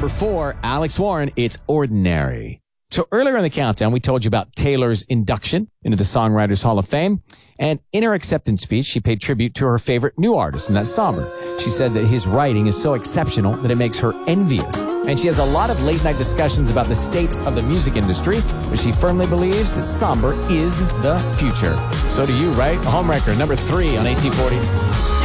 number 4, Alex Warren, It's Ordinary. So earlier in the countdown, we told you about Taylor's induction into the Songwriters Hall of Fame. And in her acceptance speech, she paid tribute to her favorite new artist, and that's Somber. She said that his writing is so exceptional that it makes her envious. And she has a lot of late-night discussions about the state of the music industry, but she firmly believes that Somber is the future. So do you, right? Homewrecker, number 3 on 1840.